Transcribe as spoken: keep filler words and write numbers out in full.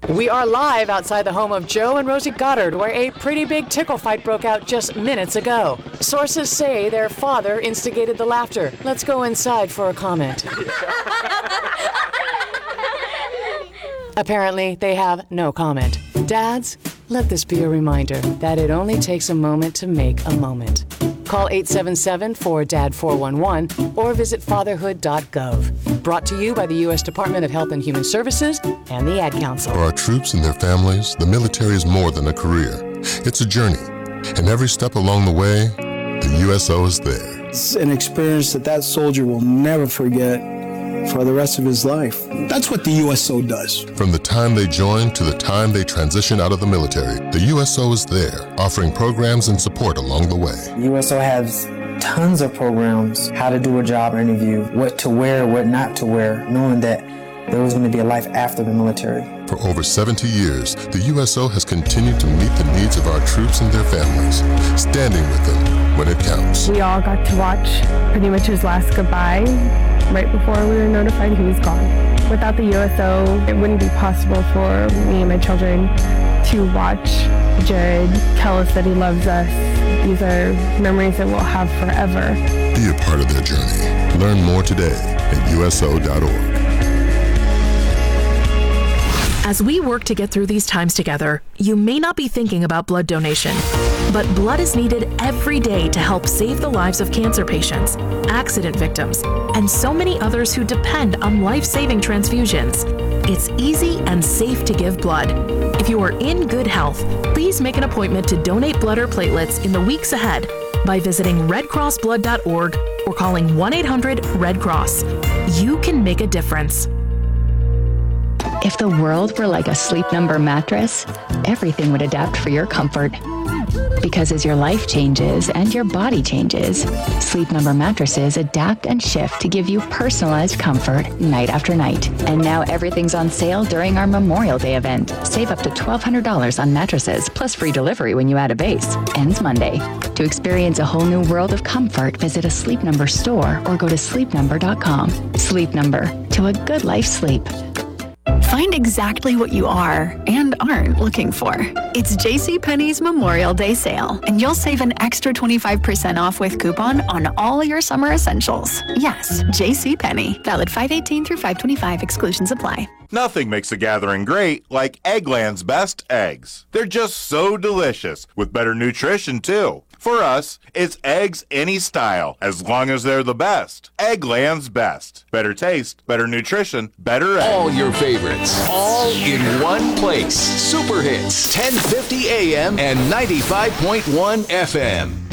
We are live outside the home of Joe and Rosie Goddard, where a pretty big tickle fight broke out just minutes ago. Sources say their father instigated the laughter. Let's go inside for a comment. Apparently, they have no comment. Dads, let this be a reminder that it only takes a moment to make a moment. Call eight seven seven, four D A D, four one one or visit fatherhood dot gov. Brought to you by the U S Department of Health and Human Services and the Ad Council. For our troops and their families, the military is more than a career. It's a journey. And every step along the way, the U S O is there. It's an experience that that soldier will never forget for the rest of his life. That's what the U S O does. From the time they join to the time they transition out of the military, the U S O is there, offering programs and support along the way. U S O has tons of programs, how to do a job interview, what to wear, what not to wear, knowing that there was going to be a life after the military. For over seventy years, the U S O has continued to meet the needs of our troops and their families, standing with them when it counts. We all got to watch pretty much his last goodbye right before we were notified he was gone. Without the U S O, it wouldn't be possible for me and my children to watch Jared tell us that he loves us. These are memories that we'll have forever. Be a part of their journey. Learn more today at U S O dot org. As we work to get through these times together, you may not be thinking about blood donation, but blood is needed every day to help save the lives of cancer patients, accident victims, and so many others who depend on life-saving transfusions. It's easy and safe to give blood. If you are in good health, please make an appointment to donate blood or platelets in the weeks ahead by visiting red cross blood dot org or calling one eight hundred red cross. You can make a difference. If the world were like a Sleep Number mattress, everything would adapt for your comfort. Because as your life changes and your body changes, Sleep Number mattresses adapt and shift to give you personalized comfort night after night. And now everything's on sale during our Memorial Day event. Save up to twelve hundred dollars on mattresses, plus free delivery when you add a base. Ends Monday. To experience a whole new world of comfort, visit a Sleep Number store or go to sleep number dot com. Sleep Number. To a good life sleep. Find exactly what you are and aren't looking for. It's JCPenney's Memorial Day sale, and you'll save an extra twenty-five percent off with coupon on all your summer essentials. Yes, JCPenney. Valid five eighteen through five twenty-five. Exclusions apply. Nothing makes a gathering great like Eggland's best eggs. They're just so delicious, with better nutrition too. For us, it's eggs any style, as long as they're the best. Eggland's best. Better taste, better nutrition, better eggs. All your favorites, all in one place. Super Hits, ten fifty A M and ninety-five point one F M.